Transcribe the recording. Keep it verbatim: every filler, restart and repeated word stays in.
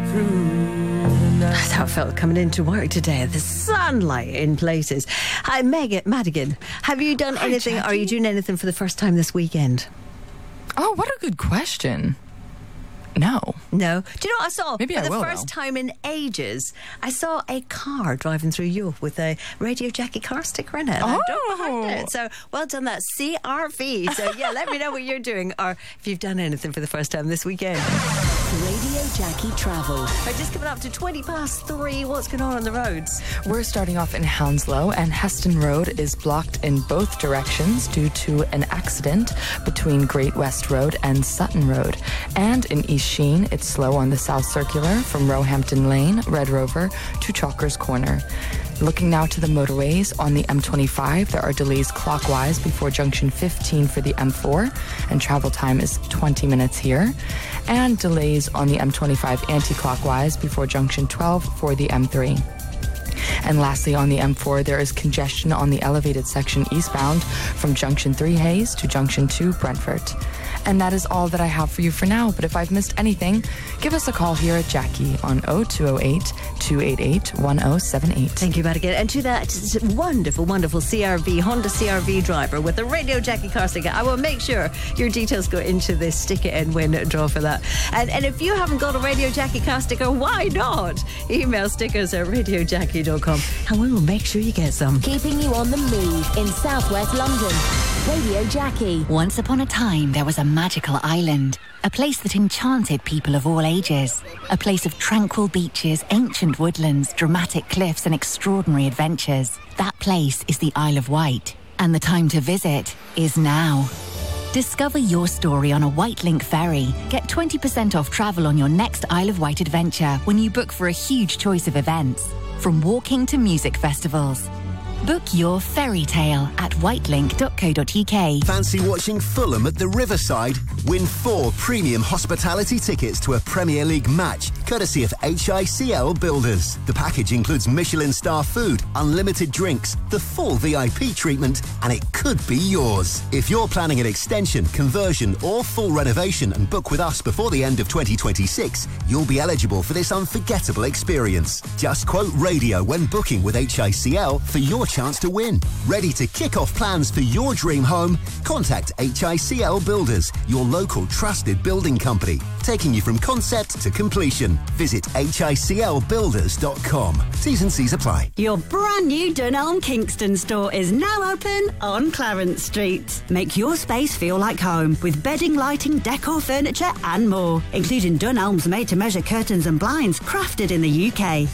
That's how it felt coming into work today. The sunlight in places. Hi, Megan Madigan. Have you done Hi, anything? Jackie. Are you doing anything for the first time this weekend? Oh, what a good question. No. No. Do you know what I saw? Maybe For I the will, first though. time in ages, I saw a car driving through Europe with a Radio Jackie car sticker in it. And I don't behind Oh. it. So well done, that C R V. So yeah, let me know what you're doing or if you've done anything for the first time this weekend. Radio Jackie Travel. We're just coming up to twenty past three. What's going on on the roads? We're starting off in Hounslow, and Heston Road is blocked in both directions due to an accident between Great West Road and Sutton Road. And in East Sheen, it's slow on the South Circular from Roehampton Lane, Red Rover, to Chalkers Corner. Looking now to the motorways, on the M twenty-five, there are delays clockwise before junction fifteen for the M four, and travel time is twenty minutes here. And delays on the M twenty-five anti-clockwise before junction twelve for the M three. And lastly, on the M four, there is congestion on the elevated section eastbound from junction three Hayes to junction two Brentford. And that is all that I have for you for now. But if I've missed anything, give us a call here at Jackie on oh two oh eight, two eight eight, one oh seven eight. Thank you, Madigan. And to that wonderful, wonderful C R V, Honda C R V driver with the Radio Jackie car sticker, I will make sure your details go into the stick it and win draw for that. And, and if you haven't got a Radio Jackie car sticker, why not? Email stickers at radio jackie dot com and we will make sure you get some. Keeping you on the move in southwest London. Radio Jackie. Once upon a time, there was a magical island, a place that enchanted people of all ages, a place of tranquil beaches, ancient woodlands, dramatic cliffs and extraordinary adventures. That place is the Isle of Wight, and the time to visit is now. Discover your story on a Wightlink ferry. Get twenty percent off travel on your next Isle of Wight adventure when you book for a huge choice of events, from walking to music festivals. Book your fairy tale at whitelink dot co dot uk. Fancy watching Fulham at the Riverside? Win four premium hospitality tickets to a Premier League match, courtesy of H I C L Builders. The package includes Michelin star food, unlimited drinks, the full V I P treatment, and it could be yours. If you're planning an extension, conversion, or full renovation and book with us before the end of twenty twenty-six, you'll be eligible for this unforgettable experience. Just quote radio when booking with H I C L for your chance to win. Ready to kick off plans for your dream home? Contact H I C L Builders, your local trusted building company, taking you from concept to completion. Visit H I C L builders dot com. T's and C's apply. Your brand new Dunelm Kingston store is now open on Clarence Street. Make your space feel like home with bedding, lighting, decor, furniture and more, including Dunelm's made-to-measure curtains and blinds crafted in the U K.